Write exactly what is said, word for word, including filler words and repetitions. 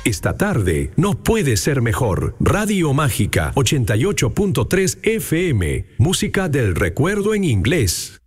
Esta tarde no puede ser mejor. Radio Mágica ochenta y ocho punto tres F M. Música del recuerdo en inglés.